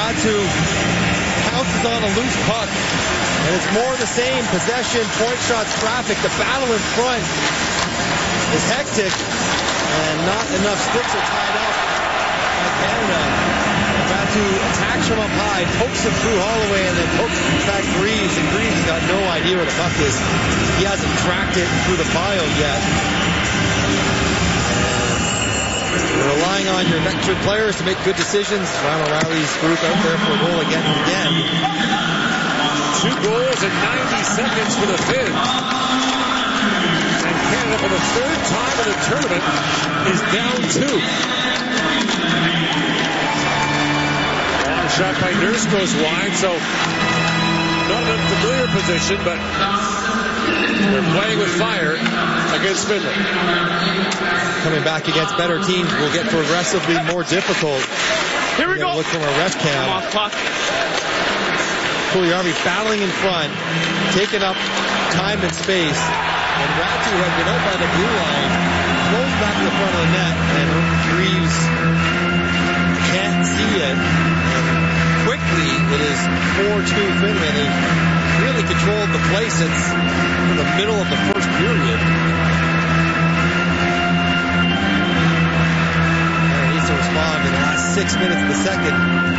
Ratu pounces on a loose puck. And it's more the same. Possession, point shots, traffic. The battle in front is hectic. And not enough sticks are tied up by Canada. Ratu attacks from up high, pokes him through Holloway, and then pokes back Greaves. And Greaves has got no idea where the puck is. He hasn't tracked it through the pile yet. You're relying on your veteran players to make good decisions. Ryan O'Reilly's group out there for a goal again and again. 2 goals in 90 seconds for the Finns. And Canada, for the 3rd time in the tournament, is down 2. Long shot by Nurse goes wide, so not an unfamiliar position, but they're playing with fire against Finland. Coming back against better teams will get progressively more difficult. Here we go. Look from a ref cam. Come on, puck. Puljujärvi battling in front, taking up time and space. And Ratu has been out by the blue line, throws back to the front of the net, and Greaves can't see it. And quickly, it is 4-2 Finland. They've really controlled the play since the middle of the first period. And needs to respond in the last 6 minutes of the second.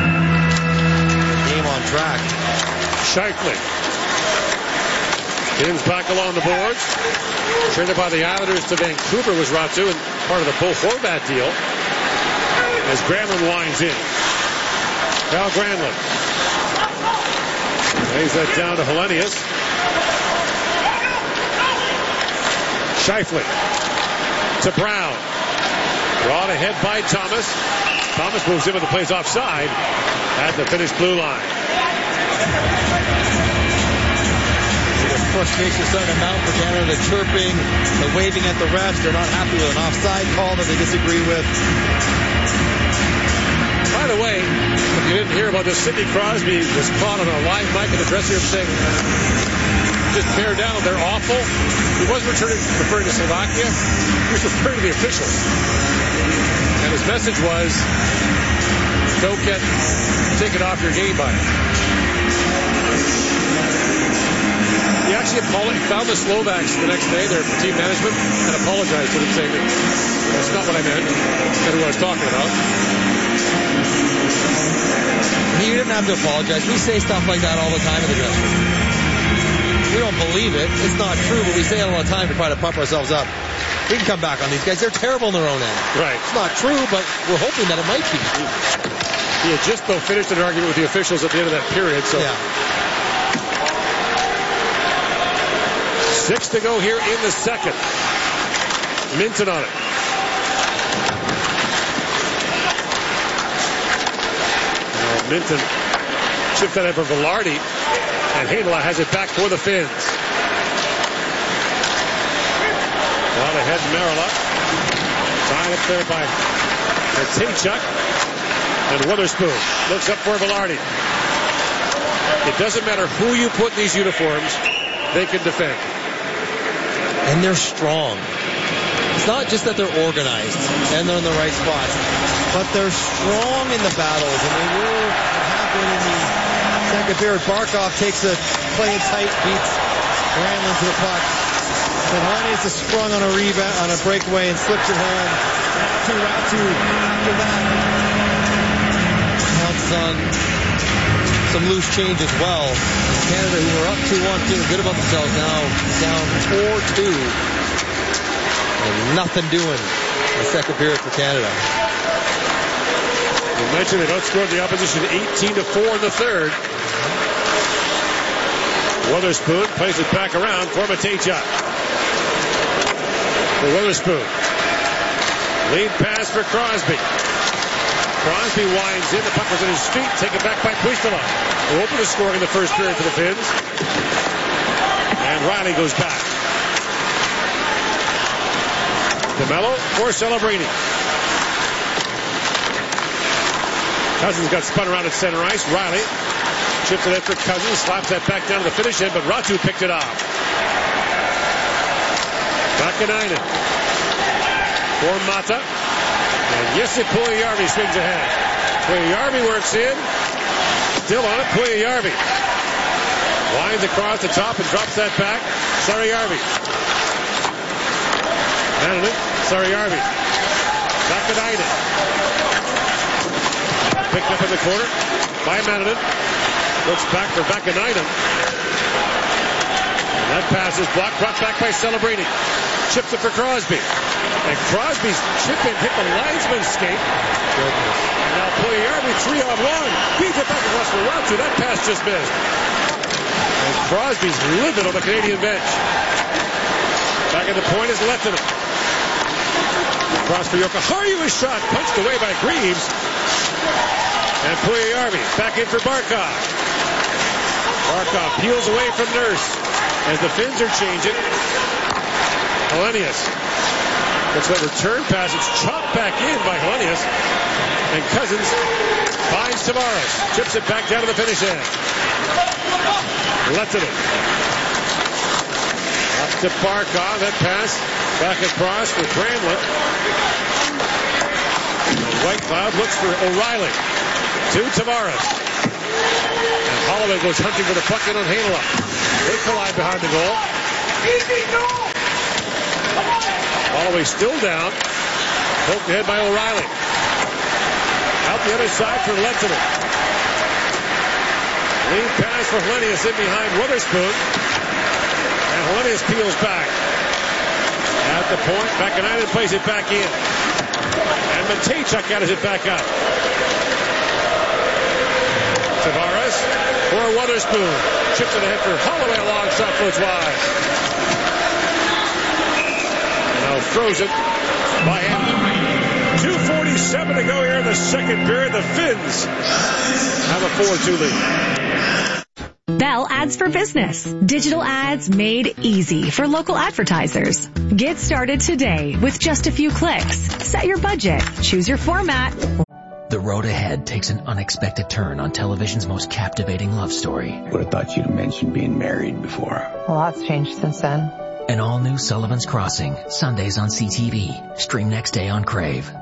Game on track. Scheifele. Finns back along the boards. Traded by the Islanders to Vancouver was Ratu, and part of the Bo Horvat deal. As Granlund winds in. Cal Granlund. Lays that down to Helenius. Scheifele to Brown. Brought ahead by Thomas. Thomas moves in, but the play's offside at the Finnish blue line. Frustration starting to mount for Canada. The chirping, the waving at the refs. They're not happy with an offside call that they disagree with. By the way, if you didn't hear about this, Sidney Crosby was caught on a live mic in the dressing room saying, just bear down, they're awful. He wasn't referring to Slovakia. He was referring to the officials. And his message was, don't get taken off your game by it. He actually found the Slovaks the next day, their team management, and apologized to them, saying that that's not what I meant. That's what I was talking about. He didn't have to apologize. We say stuff like that all the time in the dressing room. We don't believe it. It's not true, but we say it all the time to try to pump ourselves up. We can come back on these guys. They're terrible on their own end. Right. It's not true, but we're hoping that it might be. He had just about finished an argument with the officials at the end of that period, so... Yeah. 6 to go here in the second. Minton on it. Minton chipped that in for Velarde, and Heinola has it back for the Finns. Down ahead, Merila. Tied up there by Matejchuk. And Witherspoon looks up for Velarde. It doesn't matter who you put in these uniforms, they can defend. And they're strong. It's not just that they're organized and they're in the right spots, but they're strong in the battles, and they will happen in the second period. Barkov takes a play in tight, beats Granlund to the puck. And Helenius is sprung on a rebound, on a breakaway, and slips it home. Ratu after that. Counts on some loose change as well. Canada, who were up 2-1, feeling good about themselves, now down 4-2. And nothing doing in the second period for Canada. You mentioned they've outscored the opposition 18-4 in the third. Witherspoon plays it back around for Matejchuk. For Witherspoon. Lead pass for Crosby. Crosby winds in. The puck was at his feet. Taken back by Puistola, who opened the scoring in the first period for the Finns. And Riley goes back. DeMello for Celebrini. Cousins got spun around at center ice. Riley chips it after Cousins. Slaps that back down to the finish end, but Ratu picked it off. Vakanainen for Mata. And Jesse Puljujärvi swings ahead. Puljujärvi works in. still on it. Puljujarvi winds across the top and drops that back. Sarjärvi. Manninen. Sarjärvi. Vakanainen. Picked up in the corner by Manninen. Looks back for Vakanainen. That pass is blocked. Brought back by Celebrini. Chips it for Crosby. And Crosby's chip in hit the linesman's skate. And now Puljujarvi 3-on-1. Beats it back across the Ratu. That pass just missed. And Crosby's livid on the Canadian bench. Back at the point is Lehtinen. Across for Jokiharju. His shot punched away by Greaves. And Puljujarvi back in for Barkov. Barkov peels away from Nurse. As the Finns are changing. Helenius. Looks like return pass. It's chopped back in by Helenius. And Cousins finds Tavares. Chips it back down to the finish end. Lehtinen. Up to Barkov. That pass back across for Granlund. Whitecloud looks for O'Reilly. To Tavares. And Holloway goes hunting for the puck in on Heinola. They collide behind the goal. Holloway still down. Poked ahead by O'Reilly. Out the other side for Lehtinen. Lead pass for Helenius in behind Witherspoon. And Helenius peels back. At the point, Vakanainen plays it back in. And Matejchuk gathers it back up. Tavares for Witherspoon. Chips it ahead for Holloway. A long shot floats wide. Now frozen by Hamilton. 2:47 to go here in the second period. The Finns have a 4-2 lead. Bell Ads for Business. Digital ads made easy for local advertisers. Get started today with just a few clicks. Set your budget, choose your format. The road ahead takes an unexpected turn on television's most captivating love story. Would have thought you'd have mentioned being married before. A lot's changed since then. An all-new Sullivan's Crossing, Sundays on CTV. Stream next day on Crave.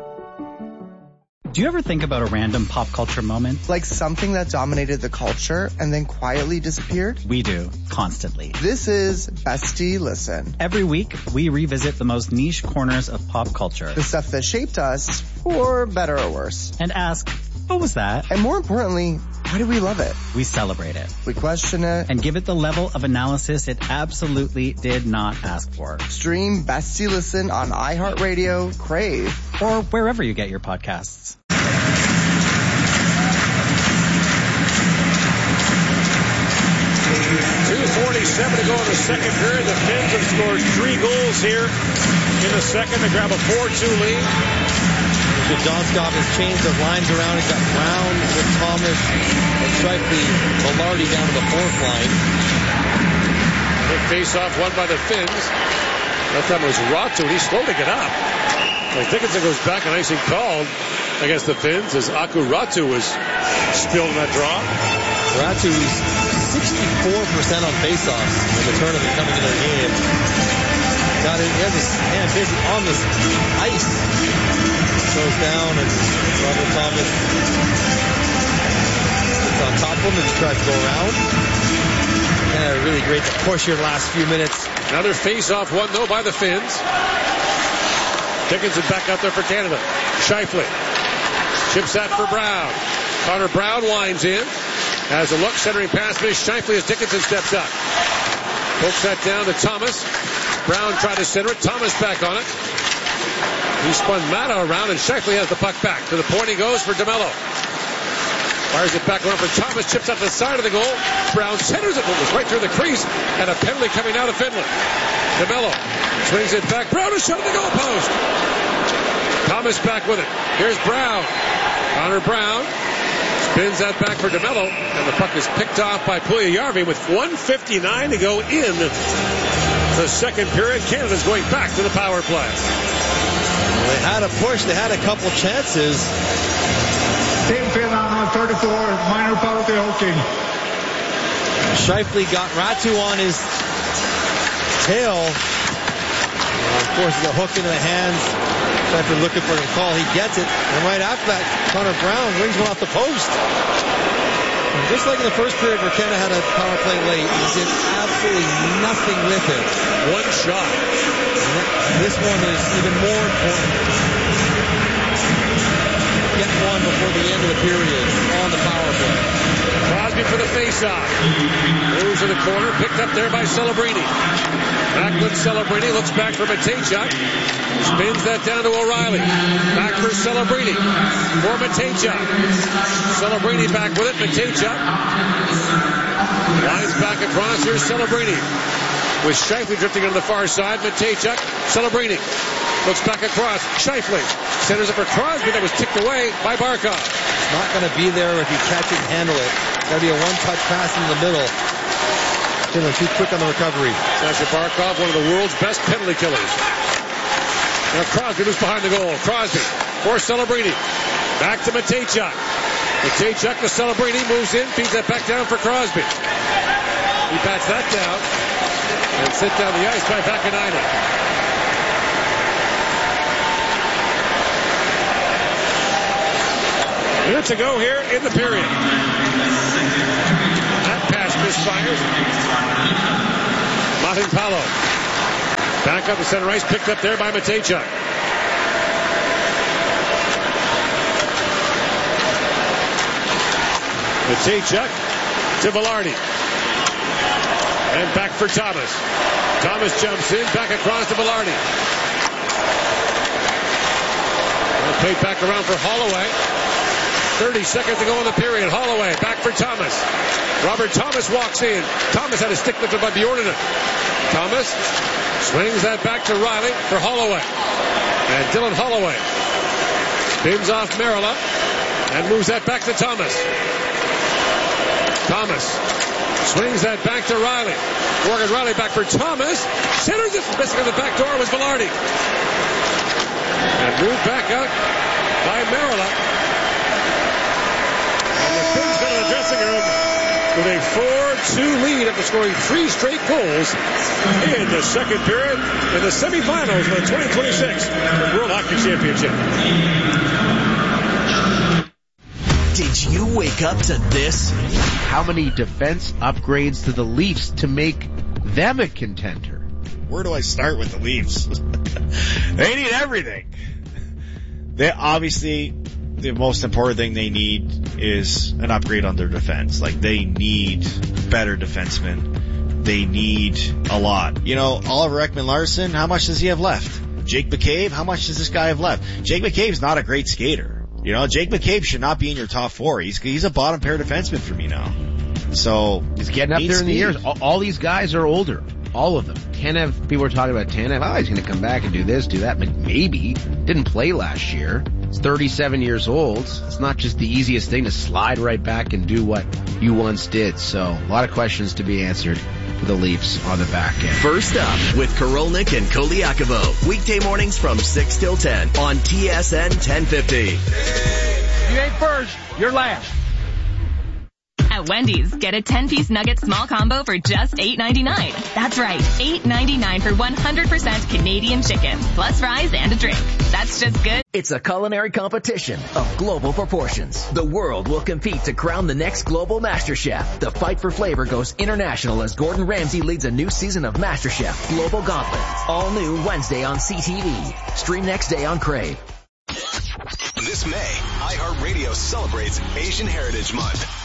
Do you ever think about a random pop culture moment? Like something that dominated the culture and then quietly disappeared? We do, constantly. This is Bestie Listen. Every week, we revisit the most niche corners of pop culture. The stuff that shaped us, for better or worse. And ask, what was that? And more importantly, why do we love it? We celebrate it. We question it. And give it the level of analysis it absolutely did not ask for. Stream Bestie Listen on iHeartRadio, Crave, or wherever you get your podcasts. 2:47 to go in the second period. The Finns have scored 3 goals here in the second to grab a 4-2 lead. Donskov has changed the lines around. He's got Brown with Thomas and Scheifele, Velarde down to the fourth line. Big face-off won by the Finns. That time it was Ratu, and he's slow to get up. Like Dickinson goes back, and icing called against the Finns as Aku Ratu was spilled in that draw. Ratu is 64% on faceoffs in the tournament coming into the game. Got it. He has his hand basically on this ice. Goes down, and Robert Thomas gets on top of him and tries to go around. Yeah, really great to push your last few minutes. Another face-off won, though, by the Finns. Dickinson back out there for Canada. Scheifele chips that for Brown. Connor Brown winds in. Has a look, centering pass miss. Scheifele as Dickinson steps up. Pokes that down to Thomas. Brown tried to center it. Thomas back on it. He spun Mata around, and Scheifele has the puck back. To the point he goes for DeMello. Fires it back around for Thomas. Chips up the side of the goal. Brown centers it. It was right through the crease. And a penalty coming out of Finland. DeMello swings it back. Brown is shot at the goal post. Thomas back with it. Here's Brown. Connor Brown spins that back for DeMello. And the puck is picked off by Puljujarvi with 1:59 to go in the second period. Canada's going back to the power play. Well, they had a push. They had a couple chances. Team Finland on 34, minor penalty hooking. Scheifele got Ratu on his tail. Of course, the hook into the hands. Scheifele looking for the call. He gets it. And right after that, Connor Brown rings one off the post. And just like in the first period where Canada had a power play late, he did absolutely nothing with it. One shot. And this one is even more important. Get one before the end of the period on the power play. Crosby for the face-off. Moves to the corner, picked up there by Celebrini. Backward Celebrini looks back for Matejchuk. Spins that down to O'Reilly. Back for Celebrini. For Matejchuk. Celebrini back with it. Matejchuk. Lines back across. Here's Celebrini. With Scheifele drifting on the far side. Matejchuk. Celebrini. Looks back across. Scheifele. Centers up for Crosby. That was ticked away by Barkov. Not going to be there if you catch it and handle it. Got to be a one-touch pass in the middle. Finland too quick on the recovery. Sasha Barkov, one of the world's best penalty killers. Now Crosby moves behind the goal. Crosby for Celebrini. Back to Matejchuk. Matejchuk to Celebrini. Moves in. Feeds that back down for Crosby. He bats that down. And sent down the ice by Vaakanainen. Minutes to go here in the period. That pass misfires. Martin Palo. Back up the center ice, picked up there by Matejchuk. Matejchuk to Velarde. And back for Thomas. Thomas jumps in, back across to Velarde. Played back around for Holloway. 30 seconds to go in the period. Holloway back for Thomas. Robert Thomas walks in. Thomas had a stick lifted by Bjorninen. Thomas swings that back to Riley for Holloway. And Dylan Holloway spins off Merila and moves that back to Thomas. Thomas swings that back to Riley. Morgan Riley back for Thomas. Centers it. Missing on the back door was Velarde. And moved back out by Merila. Dressing room with a 4-2 lead after scoring 3 straight goals in the second period in the semifinals of the 2026 World Hockey Championship. Did you wake up to this? How many defense upgrades to the Leafs to make them a contender? Where do I start with the Leafs? They need everything. They obviously... The most important thing they need is an upgrade on their defense. Like, they need better defensemen. They need a lot. You know, Oliver Ekman-Larsson, how much does he have left? Jake McCabe, how much does this guy have left? Jake McCabe's not a great skater. You know, Jake McCabe should not be in your top 4. He's a bottom pair defenseman for me now. So he's getting up there in the years. All these guys are older. All of them. Tanev, people were talking about Tanev. He's going to come back and do this, do that. But maybe. Didn't play last year. He's 37 years old. It's not just the easiest thing to slide right back and do what you once did. So a lot of questions to be answered for the Leafs on the back end. First up with Korolnik and Koliakovo. Weekday mornings from 6 till 10 on TSN 1050. You ain't first, you're last. At Wendy's, get a 10-piece nugget small combo for just $8.99. That's right, $8.99 for 100% Canadian chicken, plus fries and a drink. That's just good. It's a culinary competition of global proportions. The world will compete to crown the next global MasterChef. The fight for flavor goes international as Gordon Ramsay leads a new season of MasterChef Global Gauntlet. All new Wednesday on CTV. Stream next day on Crave. This May, iHeartRadio celebrates Asian Heritage Month.